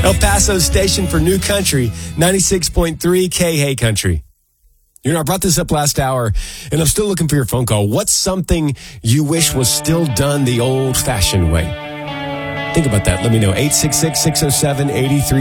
El Paso's station for New Country, 96.3 K-Hey Country. You know, I brought this up last hour, and I'm still looking for your phone call. What's something you wish was still done the old-fashioned way? Think about that. Let me know. 866-607-83